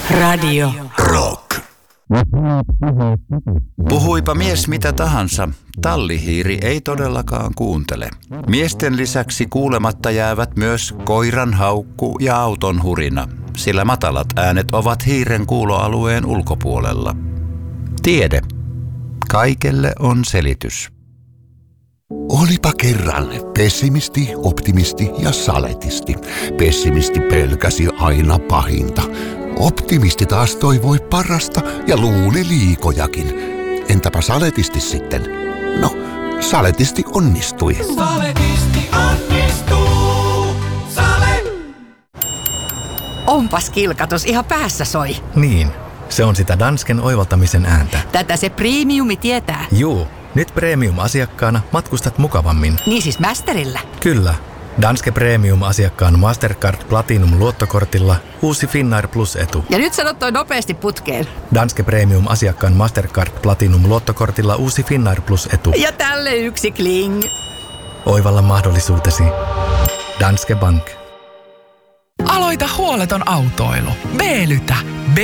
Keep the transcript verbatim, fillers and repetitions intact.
Radio Rock. Puhuipa mies mitä tahansa, tallihiiri ei todellakaan kuuntele. Miesten lisäksi kuulematta jäävät myös koiran haukku ja auton hurina, sillä matalat äänet ovat hiiren kuuloalueen ulkopuolella. Tiede. Kaikelle on selitys. Olipa kerran pessimisti, optimisti ja saletisti. Pessimisti pelkäsi aina pahinta. Optimisti taas toivoi parasta ja luuli liikojakin. Entäpä saletisti sitten? No, saletisti onnistui. Saletisti onnistuu. Sale! Onpas kilkatus, ihan päässä soi. Niin, se on sitä Dansken oivaltamisen ääntä. Tätä se premiumi tietää. Juu, nyt premium-asiakkaana matkustat mukavammin. Niin siis Mästerillä. Kyllä. Danske Premium-asiakkaan Mastercard Platinum-luottokortilla uusi Finnair Plus-etu. Ja nyt sanot toi nopeasti putkeen. Danske Premium-asiakkaan Mastercard Platinum-luottokortilla uusi Finnair Plus-etu. Ja tälle yksi kling. Oivalla mahdollisuutesi. Danske Bank. Aloita huoleton autoilu. B-lytä.